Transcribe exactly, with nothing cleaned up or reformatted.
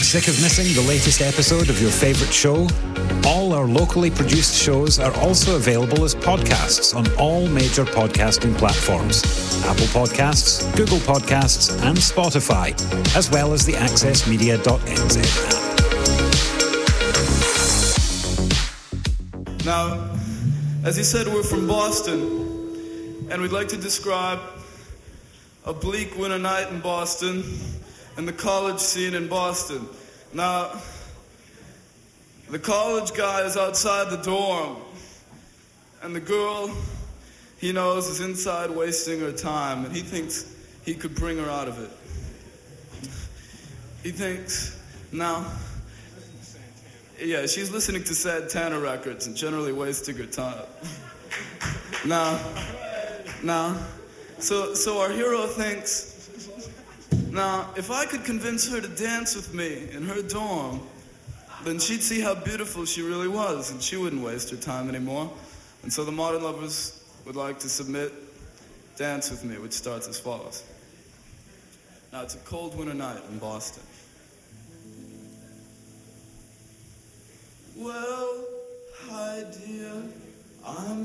Sick of missing the latest episode of your favourite show? All our locally produced shows are also available as podcasts on all major podcasting platforms. Apple Podcasts, Google Podcasts and Spotify, as well as the access media dot n z app. Now, as he said, we're from Boston, and we'd like to describe a bleak winter night in Boston and the college scene in Boston. Now, the college guy is outside the dorm, and the girl he knows is inside wasting her time, and he thinks he could bring her out of it. He thinks, now, yeah, she's listening to Santana records and generally wasting her time. Now, now, so so our hero thinks, now, if I could convince her to dance with me in her dorm, then she'd see how beautiful she really was, and she wouldn't waste her time anymore. And so the Modern Lovers would like to submit Dance With Me, which starts as follows. Now, it's a cold winter night in Boston. Well, hi dear, I'm